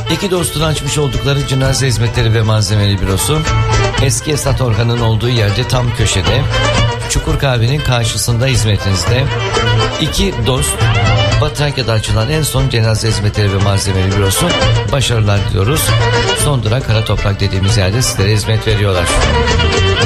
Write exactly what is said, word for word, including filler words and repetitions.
İki dostun açmış oldukları cenaze hizmetleri ve malzemeli bürosu eski Esat Orhan'ın olduğu yerde tam köşede, Çukur Kahve'nin karşısında hizmetinizde. İki dost, Batı Trakya'da açılan en son cenaze hizmetleri ve malzemeli bürosu, başarılar diliyoruz. Son durak Kara Toprak dediğimiz yerde sizlere hizmet veriyorlar.